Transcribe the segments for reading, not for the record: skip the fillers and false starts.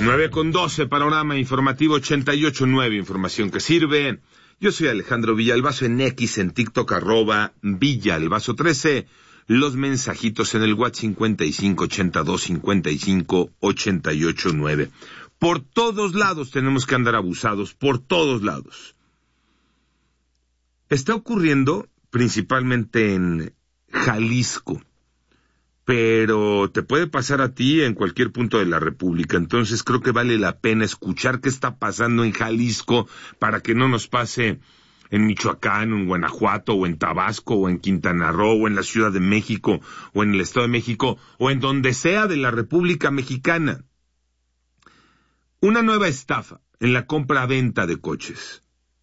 9:12, panorama informativo 88.9, información que sirve. Yo soy Alejandro Villalbazo en X, en TikTok, @Villalbazo13. Los mensajitos en el WhatsApp 5582558889. Por todos lados tenemos que andar abusados, por todos lados. Está ocurriendo principalmente en Jalisco, pero te puede pasar a ti en cualquier punto de la República. Entonces creo que vale la pena escuchar qué está pasando en Jalisco para que no nos pase en Michoacán, o en Guanajuato, o en Tabasco, o en Quintana Roo, o en la Ciudad de México, o en el Estado de México, o en donde sea de la República Mexicana. Una nueva estafa en la compra-venta de coches.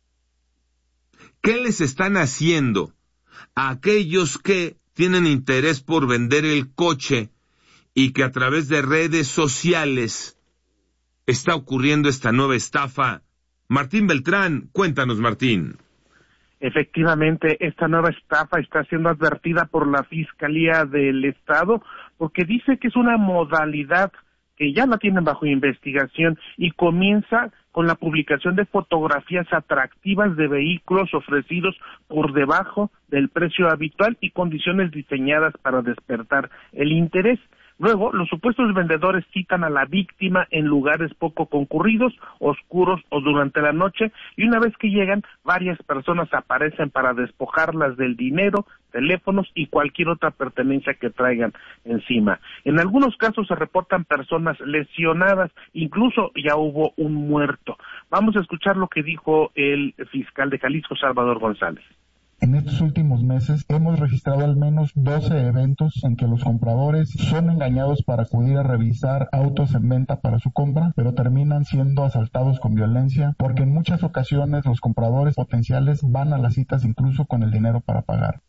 ¿Qué les están haciendo a aquellos que tienen interés por vender el coche y que a través de redes sociales está ocurriendo esta nueva estafa? Martín Beltrán, cuéntanos, Martín. Efectivamente, esta nueva estafa está siendo advertida por la Fiscalía del Estado porque dice que es una modalidad que ya la tienen bajo investigación y comienza con la publicación de fotografías atractivas de vehículos ofrecidos por debajo del precio habitual y condiciones diseñadas para despertar el interés. Luego, los supuestos vendedores citan a la víctima en lugares poco concurridos, oscuros o durante la noche, y una vez que llegan, varias personas aparecen para despojarlas del dinero, teléfonos y cualquier otra pertenencia que traigan encima. En algunos casos se reportan personas lesionadas, incluso ya hubo un muerto. Vamos a escuchar lo que dijo el fiscal de Jalisco, Salvador González. En estos últimos meses hemos registrado al menos 12 eventos en que los compradores son engañados para acudir a revisar autos en venta para su compra, pero terminan siendo asaltados con violencia porque en muchas ocasiones los compradores potenciales van a las citas incluso con el dinero para pagar.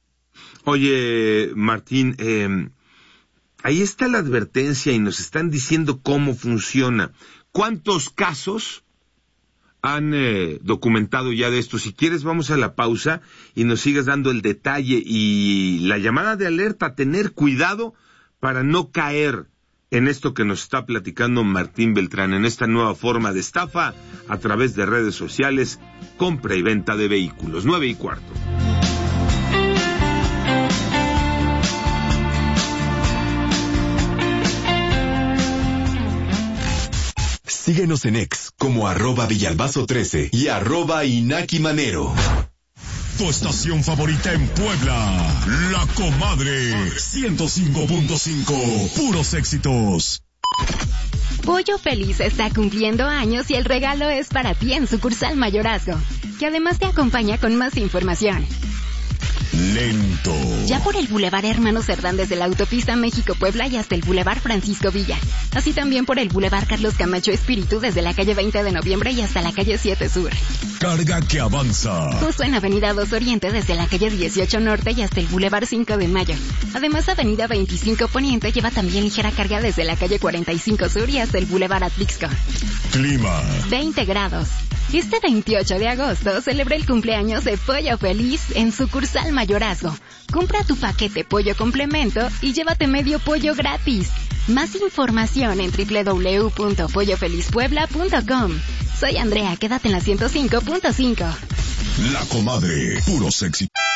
Oye, Martín, ahí está la advertencia y nos están diciendo cómo funciona. ¿Cuántos casos han documentado ya de esto? Si quieres vamos a la pausa y nos sigues dando el detalle y la llamada de alerta, tener cuidado para no caer en esto que nos está platicando Martín Beltrán, en esta nueva forma de estafa a través de redes sociales, compra y venta de vehículos. 9:15. Síguenos en X como @Villalbazo13 y @Inaki Manero. Tu estación favorita en Puebla, La Comadre 105.5, puros éxitos. Pollo Feliz está cumpliendo años y el regalo es para ti en sucursal Mayorazgo, que además te acompaña con más información. Lento. Ya por el Boulevard Hermano Cerdán desde la autopista México-Puebla y hasta el Boulevard Francisco Villa. Así también por el Boulevard Carlos Camacho Espíritu desde la calle 20 de Noviembre y hasta la calle 7 Sur. Carga que avanza. Justo en Avenida 2 Oriente desde la calle 18 Norte y hasta el Boulevard 5 de Mayo. Además, Avenida 25 Poniente lleva también ligera carga desde la calle 45 Sur y hasta el Boulevard Atlixco. Clima. 20 grados. Este 28 de agosto celebra el cumpleaños de Pollo Feliz en sucursal Mayorazgo. Compra tu paquete pollo complemento y llévate medio pollo gratis. Más información en www.pollofelizpuebla.com. Soy Andrea, quédate en la 105.5. La Comadre, puro sexy.